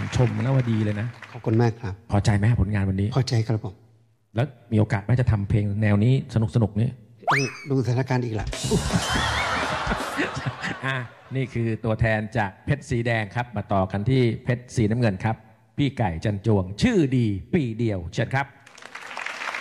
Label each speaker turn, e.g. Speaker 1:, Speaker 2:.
Speaker 1: ชมนวดีเลยนะ
Speaker 2: ขอบคุณมากครับ
Speaker 1: พอใจไหมผลงานวันนี้
Speaker 2: พอใจครับผม
Speaker 1: แล้วมีโอกาสไหมจะทำเพลงแนวนี้สนุกนี้
Speaker 2: ต้องดูสถานการณ์อีกละ
Speaker 1: นี่คือตัวแทนจากเพชรสีแดงครับมาต่อกันที่เพชรสีน้ำเงินครับพี่ไก่จันจวงชื่อดีปีเดียวเชิญครับ